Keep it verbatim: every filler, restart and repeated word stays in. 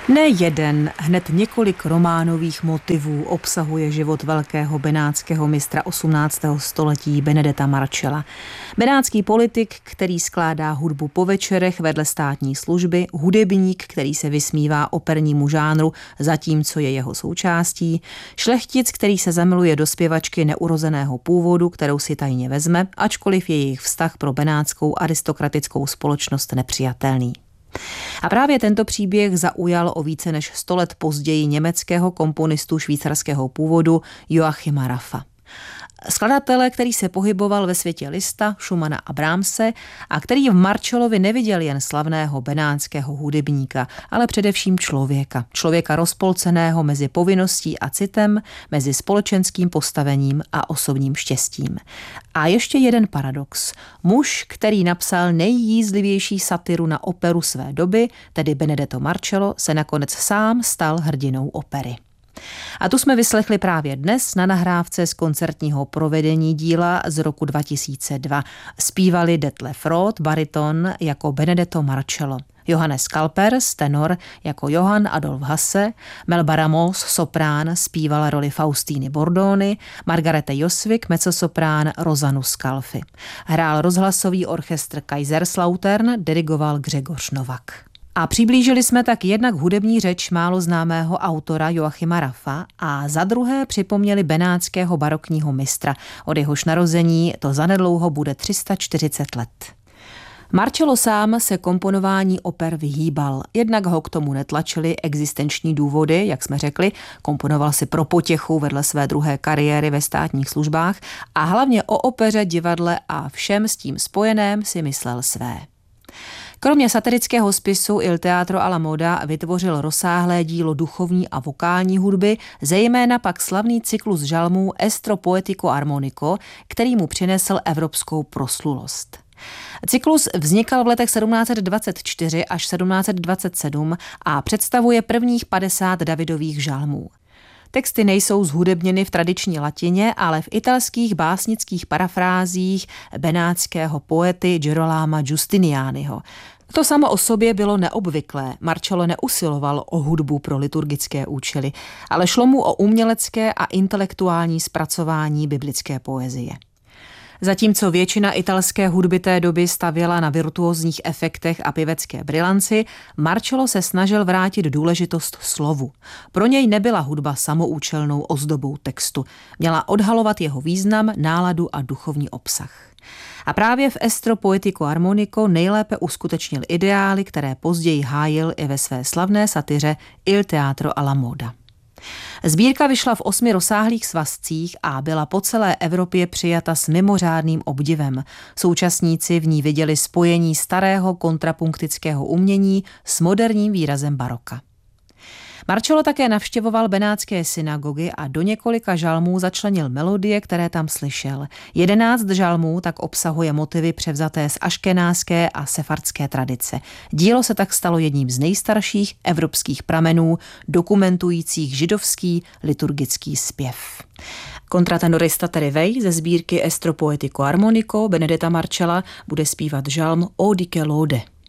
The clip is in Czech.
Ne jeden, hned několik románových motivů obsahuje život velkého benátského mistra osmnáctého století Benedetta Marcella. Benátský politik, který skládá hudbu po večerech vedle státní služby, hudebník, který se vysmívá opernímu žánru, zatímco je jeho součástí, šlechtic, který se zamiluje do zpěvačky neurozeného původu, kterou si tajně vezme, ačkoliv je jejich vztah pro benátskou aristokratickou společnost nepřijatelný. A právě tento příběh zaujal o více než sto let později německého komponistu švýcarského původu Joachima Raffa. Skladatele, který se pohyboval ve světě Liszta, Schumana a Brahmse a který v Marcellovi neviděl jen slavného benátského hudebníka, ale především člověka. Člověka rozpolceného mezi povinností a citem, mezi společenským postavením a osobním štěstím. A ještě jeden paradox. Muž, který napsal nejjízlivější satiru na operu své doby, tedy Benedetto Marcello, se nakonec sám stal hrdinou opery. A tu jsme vyslechli právě dnes na nahrávce z koncertního provedení díla z roku dva tisíce dva. Zpívali Detlef Roth, bariton, jako Benedetto Marcello, Johannes Kalpers, tenor, jako Johann Adolf Hasse, Melba Ramos, soprán, zpívala roli Faustiny Bordoni, Margarete Josvik, mezzosoprán, Rosanu Scalfi. Hrál rozhlasový orchestr Kaiserslautern, dirigoval Grzegorz Novak. A přiblížili jsme tak jednak hudební řeč málo známého autora Joachima Raffa a za druhé připomněli benátského barokního mistra. Od jehož narození to zanedlouho bude tři sta čtyřicet let. Marcello sám se komponování oper vyhýbal. Jednak ho k tomu netlačily existenční důvody, jak jsme řekli, komponoval si pro potěchu vedle své druhé kariéry ve státních službách a hlavně o opeře, divadle a všem s tím spojeném si myslel své. Kromě satirického spisu Il Teatro alla Moda vytvořil rozsáhlé dílo duchovní a vokální hudby, zejména pak slavný cyklus žalmů Estro Poetico Armonico, který mu přinesl evropskou proslulost. Cyklus vznikal v letech sedmnáct set dvacet čtyři až sedmnáct set dvacet sedm a představuje prvních padesát Davidových žalmů. Texty nejsou zhudebněny v tradiční latině, ale v italských básnických parafrázích benátského poety Girolama Giustinianiho. To samo o sobě bylo neobvyklé. Marcello neusiloval o hudbu pro liturgické účely, ale šlo mu o umělecké a intelektuální zpracování biblické poezie. Zatímco většina italské hudby té doby stavěla na virtuózních efektech a pěvecké brilanci, Marcello se snažil vrátit důležitost slovu. Pro něj nebyla hudba samoučelnou ozdobou textu. Měla odhalovat jeho význam, náladu a duchovní obsah. A právě v Estro Poetico Armonico nejlépe uskutečnil ideály, které později hájil i ve své slavné satyře Il Teatro alla Moda. Sbírka vyšla v osmi rozsáhlých svazcích a byla po celé Evropě přijata s mimořádným obdivem. Současníci v ní viděli spojení starého kontrapunktického umění s moderním výrazem baroka. Marcello také navštěvoval benátské synagogy a do několika žalmů začlenil melodie, které tam slyšel. Jedenáct žalmů tak obsahuje motivy převzaté z aškenáské a sefardské tradice. Dílo se tak stalo jedním z nejstarších evropských pramenů dokumentujících židovský liturgický zpěv. Kontratenorista Terry Way ze sbírky Estro Poetico Armonico Benedetta Marcella bude zpívat žalm O di che lode.